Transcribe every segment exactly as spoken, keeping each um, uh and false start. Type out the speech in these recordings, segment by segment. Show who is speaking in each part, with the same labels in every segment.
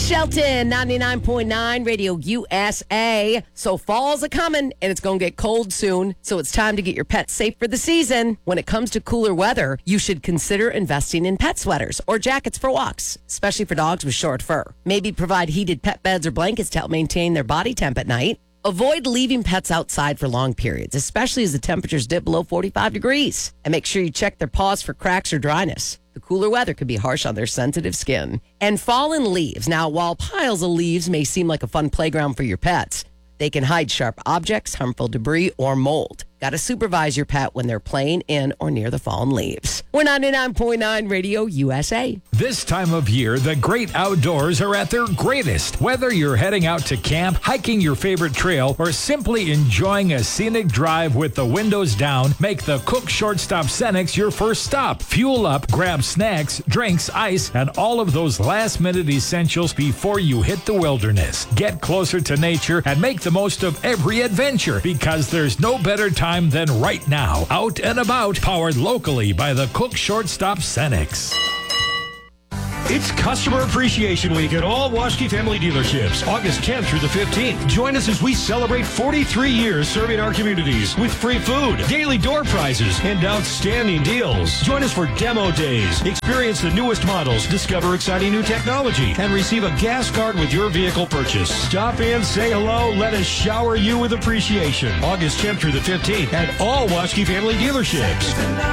Speaker 1: Shelton, ninety-nine point nine Radio U S A. So fall's a coming, and it's going to get cold soon. So it's time to get your pets safe for the season. When it comes to cooler weather, you should consider investing in pet sweaters or jackets for walks, especially for dogs with short fur. Maybe provide heated pet beds or blankets to help maintain their body temp at night. Avoid leaving pets outside for long periods, especially as the temperatures dip below forty-five degrees. And make sure you check their paws for cracks or dryness. The cooler weather could be harsh on their sensitive skin. And fallen leaves. Now, while piles of leaves may seem like a fun playground for your pets, they can hide sharp objects, harmful debris, or mold. Got to supervise your pet when they're playing in or near the fallen leaves. We're ninety-nine point nine Radio U S A.
Speaker 2: This time of year, the great outdoors are at their greatest. Whether you're heading out to camp, hiking your favorite trail, or simply enjoying a scenic drive with the windows down, make the Cook Shortstop Cenex your first stop. Fuel up, grab snacks, drinks, ice, and all of those last-minute essentials before you hit the wilderness. Get closer to nature and make the most of every adventure, because there's no better time than right now. Out and about, powered locally by the Cook Shortstop Cenex.
Speaker 3: It's Customer Appreciation Week at all Waschke Family Dealerships, August tenth through the fifteenth. Join us as we celebrate forty-three years serving our communities with free food, daily door prizes, and outstanding deals. Join us for demo days. Experience the newest models, discover exciting new technology, and receive a gas card with your vehicle purchase. Stop in, say hello, let us shower you with appreciation. August tenth through the fifteenth at all Waschke Family Dealerships.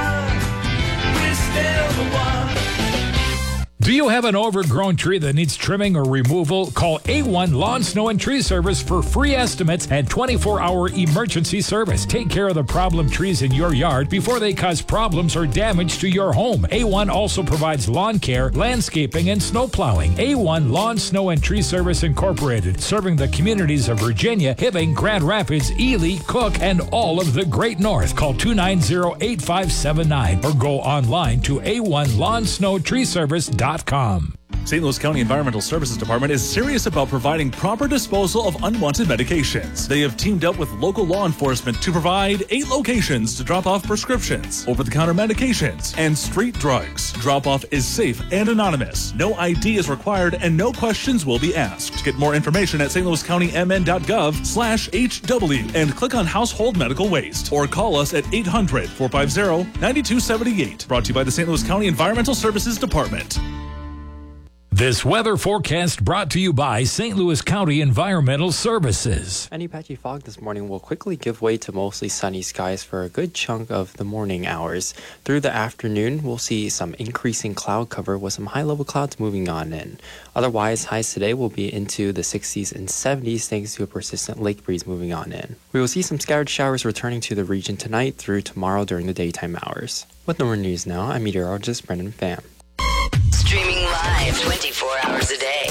Speaker 2: Do you have an overgrown tree that needs trimming or removal? Call A one Lawn, Snow, and Tree Service for free estimates and twenty-four hour emergency service. Take care of the problem trees in your yard before they cause problems or damage to your home. A one also provides lawn care, landscaping, and snow plowing. A one Lawn, Snow, and Tree Service Incorporated, serving the communities of Virginia, Hibbing, Grand Rapids, Ely, Cook, and all of the Great North. Call two nine zero, eight five seven nine or go online to A one Lawn, Snow, Tree Service dot com.
Speaker 4: Saint Louis County Environmental Services Department is serious about providing proper disposal of unwanted medications. They have teamed up with local law enforcement to provide eight locations to drop off prescriptions, over-the-counter medications, and street drugs. Drop-off is safe and anonymous. No I D is required and no questions will be asked. Get more information at S T Louis County M N dot gov slash H W and click on Household Medical Waste or call us at eight hundred, four five zero, nine two seven eight. Brought to you by the Saint Louis County Environmental Services Department.
Speaker 2: This weather forecast brought to you by Saint Louis County Environmental Services.
Speaker 5: Any patchy fog this morning will quickly give way to mostly sunny skies for a good chunk of the morning hours. Through the afternoon, we'll see some increasing cloud cover with some high-level clouds moving on in. Otherwise, highs today will be into the sixties and seventies thanks to a persistent lake breeze moving on in. We will see some scattered showers returning to the region tonight through tomorrow during the daytime hours. With N O R News now, I'm meteorologist Brendan Pham.
Speaker 6: Streaming live twenty-four hours a day.